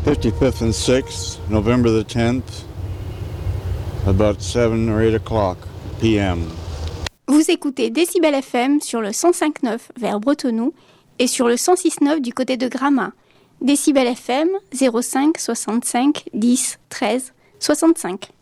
55th and 6th, November the 10th, about 7 or 8 o'clock p.m. Vous écoutez Décibel FM sur le 105.9 vers Bretenoux et sur le 106.9 du côté de Gramat. Décibel FM 05 65 10 13 65.